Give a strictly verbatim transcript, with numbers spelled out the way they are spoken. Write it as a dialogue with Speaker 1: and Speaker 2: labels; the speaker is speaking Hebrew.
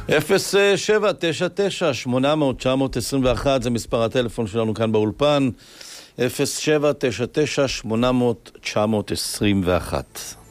Speaker 1: אפס שבע תשע תשע שמונה מאות תשע מאות עשרים ואחת זה מספר הטלפון שלנו כאן באולפן. אפס שבע תשע תשע שמונה מאות תשע מאות עשרים ואחת.